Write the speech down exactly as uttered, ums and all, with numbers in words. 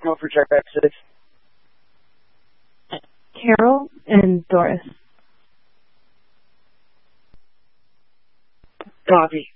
Go for check back six. Carol and Doris. Copy.